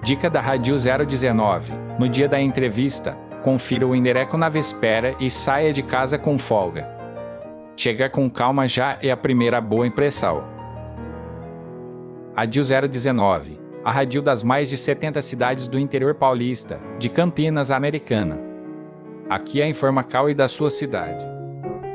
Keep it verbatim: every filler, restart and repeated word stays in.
Dica da Radil zero dezenove. No dia da entrevista, confira o endereço na véspera e saia de casa com folga. Chega com calma já é a primeira boa impressão. Radil zero dezenove. A Radil das mais de setenta cidades do interior paulista, de Campinas, Americana. Aqui é a Informacal e da sua cidade.